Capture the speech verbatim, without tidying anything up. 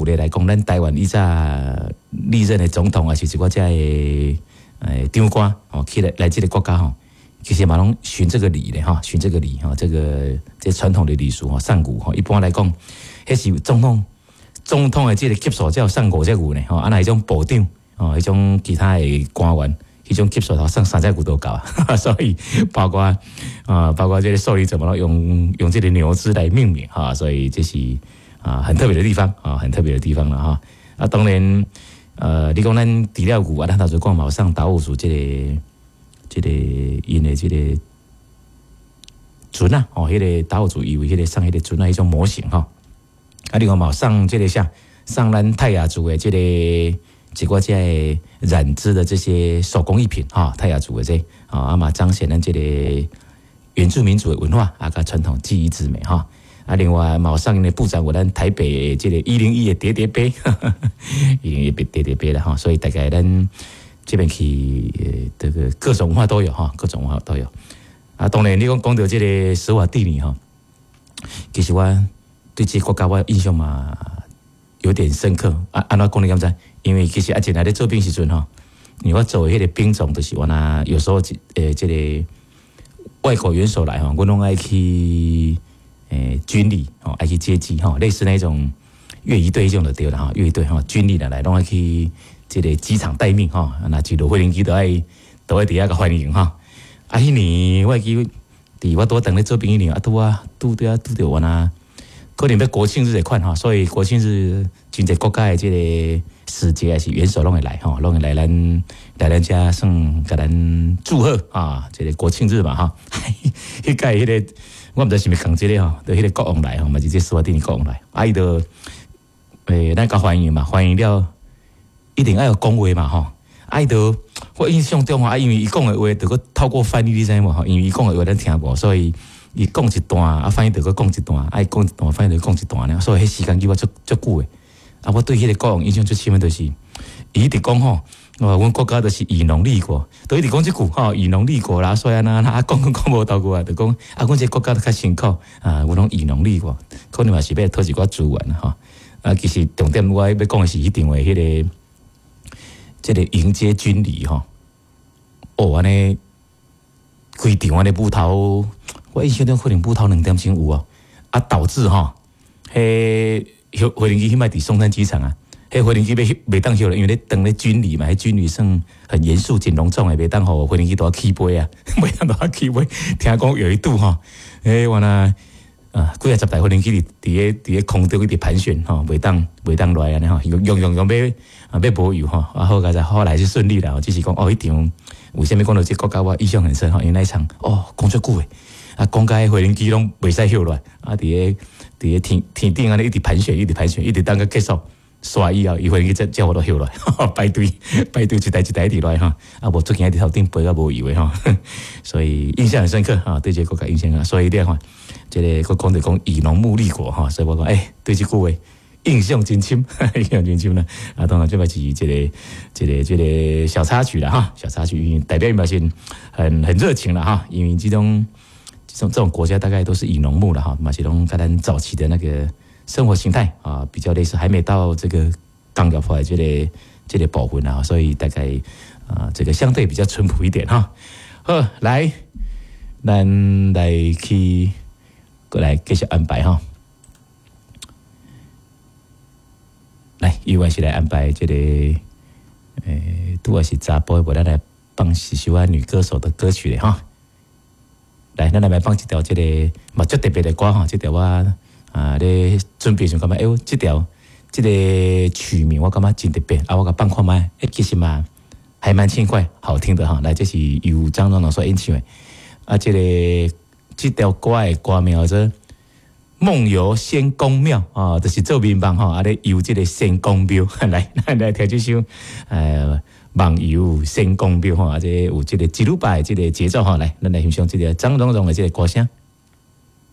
别来讲，咱台湾以前历任的总统啊，是一个这诶诶长官哦，去来来这个国家吼，其实嘛拢循这个礼的哈，循这个礼哈，这个这传统的礼俗哈，上古哈，一般来讲，迄是总统总统的这个级数才有上古才有呢，吼，啊那迄种部长哦，迄种其他的官员。迄种级数头上三只骨都高啊，所以包括啊、呃，包括这个受理者嘛，用用这个牛只来命名哈，所以这是啊很特别的地方啊，很特别的地方了哈。啊，当然呃，你讲咱除了牛啊，咱头先讲嘛，有上达悟族这个这个因的这个船啊，哦，迄、那个达悟族以为迄个上迄个船啊，迄种模型哈。啊，另外嘛上这个像上咱泰雅族的这个。一个这染织的这些手工艺品哈，泰雅族的这啊，啊嘛彰显咱这个原住民族的文化啊，甲传统技艺之美哈。啊，另外嘛上呢布展我咱台北这个一零一的叠叠杯，一零一叠叠杯了哈，所以大概咱这边去呃这个各种文化都有哈，各种文化都有。啊，当然你讲讲到这个史瓦蒂尼哈，其实我对这个国家我印象嘛有点深刻啊，安怎讲你敢知？因为其实啊，前来咧做兵时阵吼，因为我做迄个兵种就是我那有时候诶，这个外国元首来吼，我拢爱去诶军礼吼，爱去接机吼，类似那种越仪队这种就对了哈，越仪队吼，军礼来来拢爱去这个机场待命吼，那一路飞行机都爱都爱伫遐个欢迎哈。啊，迄年我记伫我拄等咧做兵迄年啊，拄啊拄着拄着我那。可能要国庆日的款哈，所以国庆日真侪国家的这个使节还是元首拢会来哈，拢会来咱来咱家算甲咱祝贺啊，这个国庆日嘛哈。迄届迄个我毋知是毋是讲这个吼，就迄个国王来吼，嘛是这史瓦蒂尼国王来，啊伊就诶咱甲欢迎嘛，欢迎了一定要有讲话嘛吼，啊伊就我印象中啊，因为伊讲的话，就个透过翻译你知无吼，因为伊讲的话咱听无，所以。伊讲一段，啊，翻译就个讲一段，啊，伊讲一段，翻译就讲一段呢。所以迄时间叫我足足久诶。啊，我对迄个国王印象最深诶，就是伊直讲吼，哦，阮国家就是以农立国，都一直讲即句吼，以农立国啦，所以啊，那啊讲讲讲无倒过啊，就讲啊，阮这国家都较辛苦啊，阮拢以农立国，可能嘛是要讨一寡资源吼。啊，其实重点我要讲诶是迄场诶迄个，即个迎接军礼吼。哦，安尼规场安尼舞头。我印象中可能舞头两点钟有哦，啊导致吼，迄飞飞行机迄摆伫松山机场啊，迄飞行机要袂当休了，因为咧等咧军礼嘛，迄军礼算很严肃、真隆重诶，袂当互飞行机都要起飞啊，袂当都要起飞。听讲有一度吼，诶，我那啊几啊十台飞行机伫伫咧伫咧空中一直盘旋吼，袂当袂当落来安尼吼，用用用用要啊要无油吼，啊好个才后来是顺利啦，只是讲哦一场有啥物讲到这国家我印象很深吼，因为那一场哦讲足久诶。啊，讲解飞行机拢袂使休落来，啊，伫咧伫咧天天顶安尼一直盘旋，一直盘旋，一直等个结束，刷以后，伊飞行机才才我都休落来，排队排队一台一台一直落来哈，啊，无最近喺头顶飞啊无油诶哈，所以印象很深刻啊，对这个国家印象啊，所以你看，这个我讲就讲以农牧立国哈，所以我讲诶、欸，对这句话印象真深，印象真深啦，啊，当然这摆是这个这个这个小插曲啦哈，小插曲代表表现很很热情了哈，因为这种。这种这种国家大概都是以农牧的哈，马其东跟咱早期的那个生活形态啊比较类似，还没到这个刚要出来这个这个部分啊，所以大概啊这个相对比较淳朴一点哈。好，来，咱来去过来继续安排哈。来，依然是来安排这个，诶，拄也是查甫，无咱来放一首啊女歌手的歌曲嘞哈。来，咱来放一条这个嘛足特别的歌哈，这条我啊咧准备上感觉，哎呦，这条这个曲名我感觉真特别，啊，我甲放看卖，哎，其实嘛还蛮轻快，好听的哈。来，这是由张荣荣所演唱的，啊，这个这条歌的歌名叫做《梦游仙公庙》啊，就是做民帮哈，啊咧游这个仙公庙，来，咱来听这首呃。梦游仙公庙吼，啊，这有这个一路拜这个节奏吼，来，咱来欣赏这个张荣荣的这个歌声。